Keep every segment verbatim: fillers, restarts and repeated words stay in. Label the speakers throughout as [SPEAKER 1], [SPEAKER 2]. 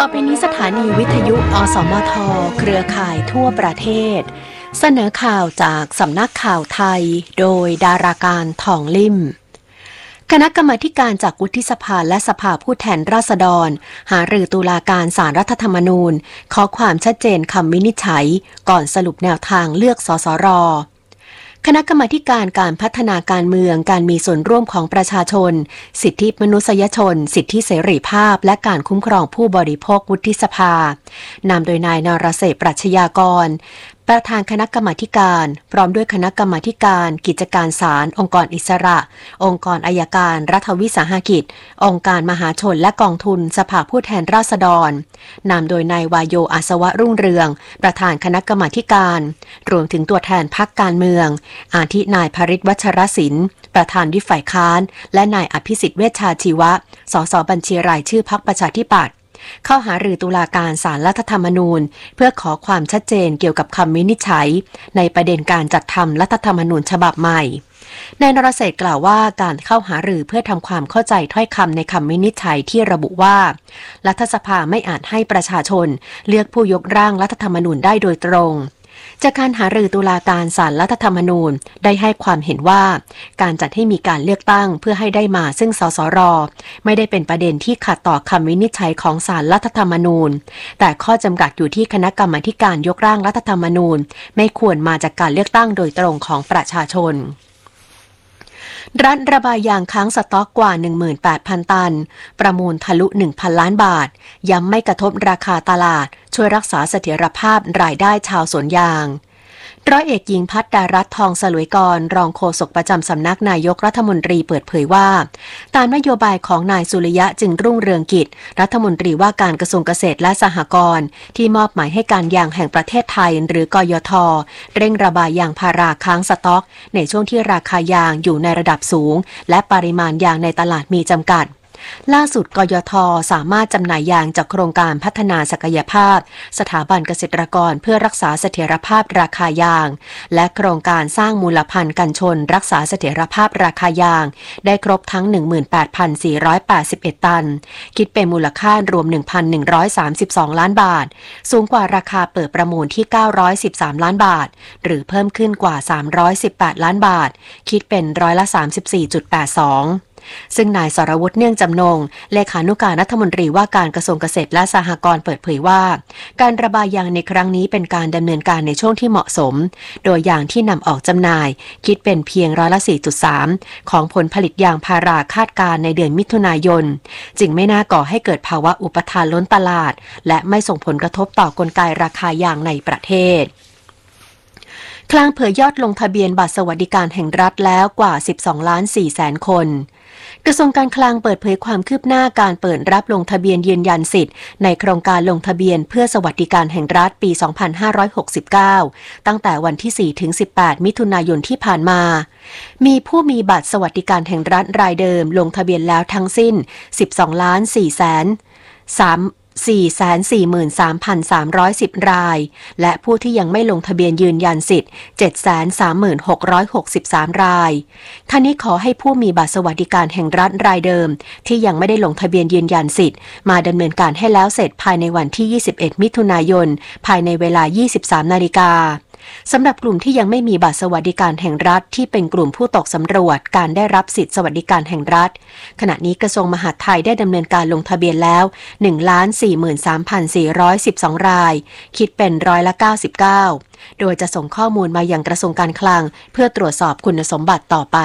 [SPEAKER 1] อไปนี้สถานีวิทยุอสมทเครือข่ายทั่วประเทศเสนอข่าวจากสำนักข่าวไทยโดยดาราการทองลิ่มคณะกรรมาการจากวุฒิสภาและสภาผู้แทนราษฎรหารือตุลาการศาลรัฐธรรมนูญขอความชัดเจนคำวินิจฉัยก่อนสรุปแนวทางเลือกสสรคณะกรรมาการการพัฒนาการเมืองการมีส่วนร่วมของประชาชนสิทธิมนุษยชนสิทธิเสรีภาพและการคุ้มครองผู้บริโภควุฒิสภานำโดยนายนรเศรษฐ์ปรัชญากรประธานคณะกรรมาการพร้อมด้วยคณะกรรมาการกิจการศาลองค์กรอิสระองค์กรอัยการรัฐวิสาหกิจองค์การมหาชนและกองทุนสภาผู้แทนราษฎรนำโดยนายวายโยอาสวะรุ่งเรืองประธานคณะกรรมาการรวมถึงตัวแทนพรรคการเมืองอาทินายภริษฐ์วัชรศิลป์ประธานวิปฝ่ายค้านและนายอภิสิทธิ์เวชชาชีวะสสบัญชีรายชื่อพรรคประชาธิปัตย์เข้าหารือตุลาการศาลรัฐธรรมนูญเพื่อขอความชัดเจนเกี่ยวกับคำวินิจฉัยในประเด็นการจัดทำรัฐธรรมนูญฉบับใหม่นายนรเศรษฐ์กล่าวว่าการเข้าหารือเพื่อทำความเข้าใจถ้อยคำในคำวินิจฉัยที่ระบุว่ารัฐสภาไม่อาจให้ประชาชนเลือกผู้ยกร่างรัฐธรรมนูญได้โดยตรงจากการหารือตุลาการศาลรัฐธรรมนูญได้ให้ความเห็นว่าการจัดให้มีการเลือกตั้งเพื่อให้ได้มาซึ่งสสรไม่ได้เป็นประเด็นที่ขัดต่อคำวินิจฉัยของศาลรัฐธรรมนูญแต่ข้อจำกัดอยู่ที่คณะกรรมาการยกร่างรัฐธรรมนูญไม่ควรมาจากการเลือกตั้งโดยตรงของประชาชนรัฐระบายยางค้างสต็อกกว่า หนึ่งหมื่นแปดพัน ตันประมูลทะลุ หนึ่งพัน ล้านบาทย้ำไม่กระทบราคาตลาดช่วยรักษาเสถียรภาพรายได้ชาวสวนยางร้อยเอกหญิงพัฒดารัตน์ทองสลวยกรรองโฆษกประจำสำนักนายกรัฐมนตรีเปิดเผยว่าตามนโยบายของนายสุริยะจึงรุ่งเรืองกิจรัฐมนตรีว่าการกระทรวงเกษตรและสหกรณ์ที่มอบหมายให้การยางแห่งประเทศไทยหรือกยท.เร่งระบายยางพาราค้างสต็อกในช่วงที่ราคายางอยู่ในระดับสูงและปริมาณยางในตลาดมีจำกัดล่าสุดกยท.สามารถจำหน่ายยางจากโครงการพัฒนาศักยภาพสถาบันเกษตรกรเพื่อรักษาเสถียรภาพราคายางและโครงการสร้างมูลพันธุ์กันชนรักษาเสถียรภาพราคายางได้ครบทั้ง หนึ่งหมื่นแปดพันสี่ร้อยแปดสิบเอ็ด ตันคิดเป็นมูลค่ารวม หนึ่งพันหนึ่งร้อยสามสิบสอง ล้านบาทสูงกว่าราคาเปิดประมูลที่เก้าร้อยสิบสามล้านบาทหรือเพิ่มขึ้นกว่าสามร้อยสิบแปดล้านบาทคิดเป็นร้อยละ สามสิบสี่จุดแปดสองซึ่งนายสรวุฒิเนื่องจำนงเลขานุการรัฐมนตรีว่าการกระทรวงเกษตรและสหกรณ์เปิดเผยว่าการระบายยางในครั้งนี้เป็นการดำเนินการในช่วงที่เหมาะสมโดยยางที่นำออกจำหน่ายคิดเป็นเพียงร้อยละ สี่จุดสาม ของผลผลิตยางพาราคาดการในเดือนมิถุนายนจึงไม่น่าก่อให้เกิดภาวะอุปทานล้นตลาดและไม่ส่งผลกระทบต่อกลไกราคายางในประเทศคลังเผยยอดลงทะเบียนบัตรสวัสดิการแห่งรัฐแล้วกว่า สิบสองล้านสี่แสน คนกระทรวงการคลังเปิดเผยความคืบหน้าการเปิดรับลงทะเบียนยืนยันสิทธิ์ในโครงการลงทะเบียนเพื่อสวัสดิการแห่งรัฐปี สองพันห้าร้อยหกสิบเก้า ตั้งแต่วันที่ สี่ถึงสิบแปด มิถุนายนที่ผ่านมามีผู้มีบัตรสวัสดิการแห่งรัฐรายเดิมลงทะเบียนแล้วทั้งสิ้น สิบสองล้านสี่แสนสามสี่แสนสี่หมื่นสามพันสามร้อยสิบ รายและผู้ที่ยังไม่ลงทะเบียนยืนยันสิทธิ์ เจ็ดแสนสามหมื่นหกร้อยหกสิบสาม รายท่านี้ขอให้ผู้มีบัตรสวัสดิการแห่งรัฐรายเดิมที่ยังไม่ได้ลงทะเบียนยืนยันสิทธิ์มาดำเนินการให้แล้วเสร็จภายในวันที่ ยี่สิบเอ็ด มิถุนายนภายในเวลา ยี่สิบสาม นาฬิกาสำหรับกลุ่มที่ยังไม่มีบัตรสวัสดิการแห่งรัฐที่เป็นกลุ่มผู้ตกสำรวจการได้รับสิทธิสวัสดิการแห่งรัฐขณะนี้กระทรวงมหาดไทยได้ดำเนินการลงทะเบียนแล้ว หนึ่งล้านสี่หมื่นสามพันสี่ร้อยสิบสอง รายคิดเป็นร้อยละเก้าสิบเก้าโดยจะส่งข้อมูลมายังกระทรวงการคลังเพื่อตรวจสอบคุณสมบัติต่อไป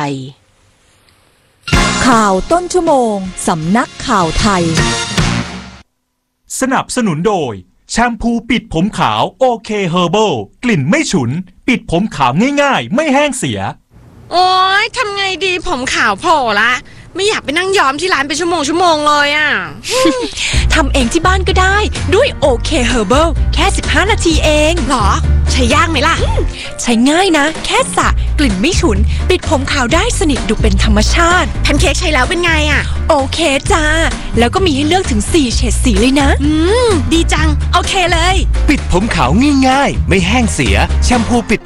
[SPEAKER 2] ข่าวต้นชั่วโมงสำนักข่าวไทย
[SPEAKER 3] สนับสนุนโดยแชมพูปิดผมขาวโอเคเฮอร์เบิลกลิ่นไม่ฉุนปิดผมขาวง่ายๆไม่แห้งเสีย
[SPEAKER 4] โอ๊ยทำไงดีผมขาวโผล่ละไม่อยากไปนั่งย้อมที่ร้านเป็นชั่วโมงชั่วโมงเลยอ่ะ
[SPEAKER 2] ทำเองที่บ้านก็ได้ด้วยโอเคเฮอร์เบิลแค่สิบห้านาทีเอง
[SPEAKER 4] หรอใช้ยากไหมล่ะ
[SPEAKER 2] ใช้ง่ายนะแค่สระกลิ่นไม่ฉุนปิดผมขาวได้สนิทดูเป็นธรรมชาติ
[SPEAKER 4] แพนเค้กใช้แล้วเป็นไงอ่ะ
[SPEAKER 2] โอเคจ้าแล้วก็มีให้เลือกถึงสี่เฉดสีเลยนะ
[SPEAKER 4] อืมดีจังโอเคเลย
[SPEAKER 5] ปิดผมขาวง่ายๆไม่แห้งเสียแชมพูปิด